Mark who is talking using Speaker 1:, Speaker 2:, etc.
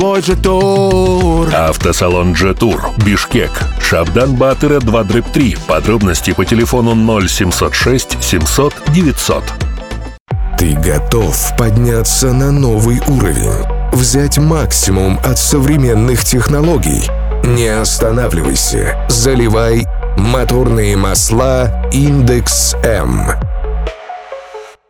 Speaker 1: твой Джетур.
Speaker 2: Автосалон Джетур, Бишкек, Шабдан Батыра 2/3. Подробности по телефону 0706 700 900.
Speaker 3: Ты готов подняться на новый уровень? Взять максимум от современных технологий? Не останавливайся. Заливай моторные масла Индекс М.